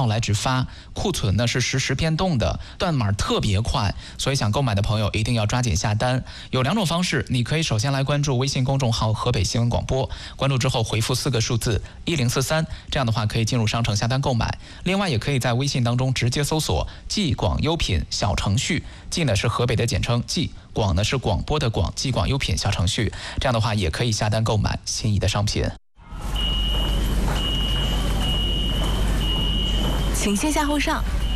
来直发，库存呢是实时变动的，断码特别快，所以想购买的朋友一定要抓紧下单。有2种方式，你可以首先来关注微信公众号河北新闻广播，关注之后回复4个数字1043，这样的话可以进入商城下单购买。另外也可以在微信当中直接搜索冀广优品小程序，冀呢是河北的简称，冀广呢是广播的广，冀广优品小程序，这样的话也可以下单购买心仪的商品。 请先下后上。